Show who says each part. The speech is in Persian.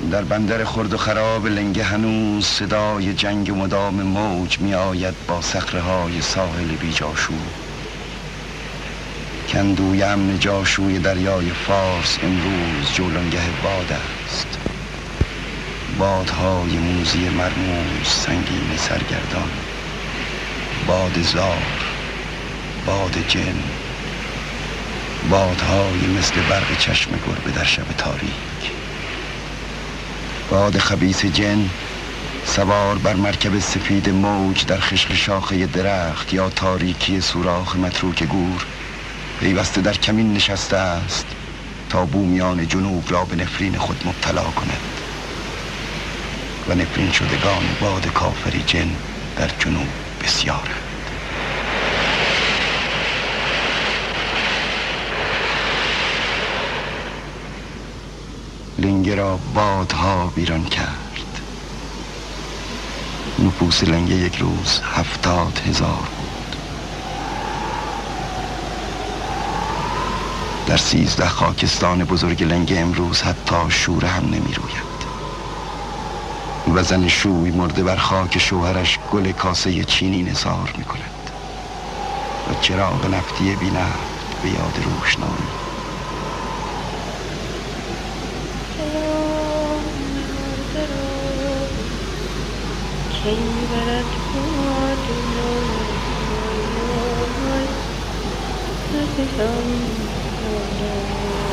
Speaker 1: در بندر خرد و خراب لنگه هنوز صدای جنگ مدام موج می آید با صخره‌های ساحل بی جاشوی. کندوی امن جاشوی دریای فارس امروز جولانگه باد است. بادهای موزی مرموز سنگین سرگردان، باد زار، باد جن، بادهای مثل برق چشم گربه در شب تاریک. باد خبیث جن سوار بر مرکب سفید موج در خشت شاخه درخت یا تاریکی سوراخ متروک گور پیوسته در کمین نشسته است تا بومیان جنوب را به نفرین خود مبتلا کند و نفرین شدگان باد کافری جن در جنوب بسیارند. لنگه را بادها ویران کرد. نفوس لنگه یک روز 70,000 بود. در 13 خاکستان بزرگ لنگه امروز حتی شوره هم نمی روید و زن شوی مرده بر خاک شوهرش گل کاسه چینی نثار می کند و چراغ نفتی بی نفت به یاد روشنایی.